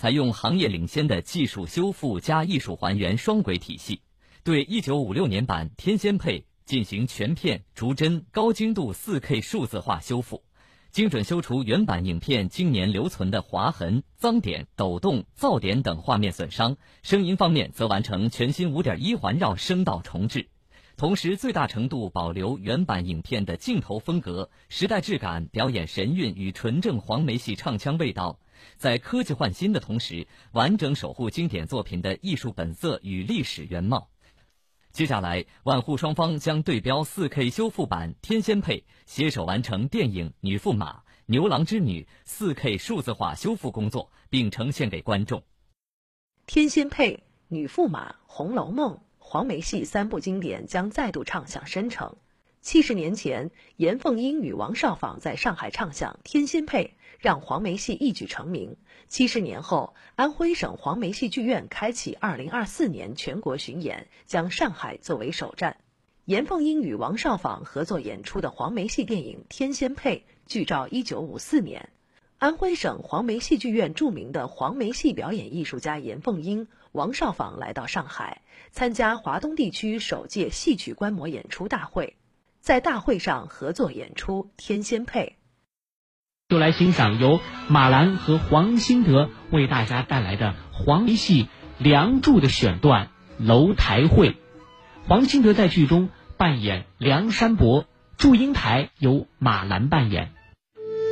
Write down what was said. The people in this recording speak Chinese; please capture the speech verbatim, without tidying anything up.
采用行业领先的技术修复加艺术还原双轨体系，对一九五六年版《天仙配》进行全片、逐帧、高精度 四K 数字化修复，精准修除原版影片经年留存的划痕、脏点、抖动、噪点等画面损伤。声音方面则完成全新 五点一 环绕声道重置，同时最大程度保留原版影片的镜头风格、时代质感、表演神韵与纯正黄梅戏唱腔味道，在科技换新的同时，完整守护经典作品的艺术本色与历史原貌。接下来，万户双方将对标 四K 修复版《天仙配》，携手完成电影《女驸马》《牛郎织女》四K 数字化修复工作，并呈现给观众。 天仙配、女驸马、红楼梦、黄梅戏三部经典将再度唱响申城。七十年前，严凤英与王少舫在上海唱响《天仙配》，让黄梅戏一举成名。七十年后，安徽省黄梅戏剧院开启二零二四年全国巡演，将上海作为首站。严凤英与王少舫合作演出的黄梅戏电影《天仙配》剧照一九五四年。安徽省黄梅戏剧院著名的黄梅戏表演艺术家严凤英、王少舫来到上海，参加华东地区首届戏曲观摩演出大会，在大会上合作演出《天仙配》。 就来欣赏由马兰和黄兴德为大家带来的黄梅戏《梁祝》的选段《楼台会》。黄兴德在剧中扮演梁山伯，祝英台由马兰扮演。